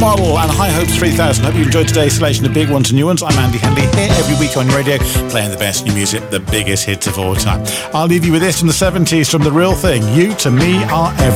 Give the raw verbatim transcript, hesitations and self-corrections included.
Model and High Hopes three thousand. Hope you enjoyed today's selection of big ones and new ones. I'm Andy Henley, here every week on radio, playing the best new music, the biggest hits of all time. I'll leave you with this from the seventies, from The Real Thing. You to me are everything.